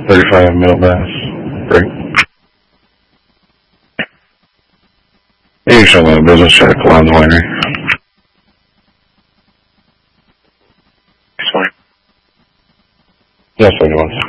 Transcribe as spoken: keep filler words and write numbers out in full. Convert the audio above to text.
thirty-five middle mass. Break. You show me a business check, Lons Winery. Yes, anyone.